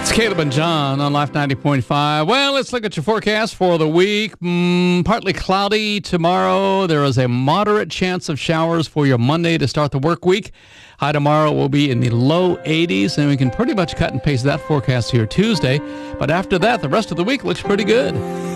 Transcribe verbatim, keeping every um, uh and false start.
It's Caleb and John on Life ninety point five. Well, let's look at your forecast for the week. Mm, partly cloudy tomorrow. There is a moderate chance of showers for your Monday to start the work week. High tomorrow will be in the low eighties, and we can pretty much cut and paste that forecast here Tuesday. But after that, the rest of the week looks pretty good.